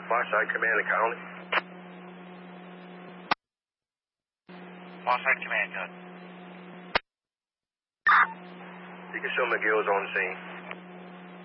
Farside Command of County. Farside Command, good. You can show McGill's on the scene.